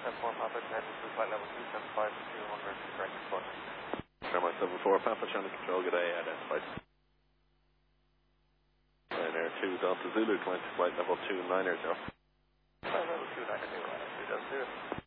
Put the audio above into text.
74 Papa, Chinese to flight level 275 200, correct report. Sherman 74 Papa, Channel Control, good day, identified. Ryanair 2 Delta Zulu, climb to flight level 290. Flight level 290, 200.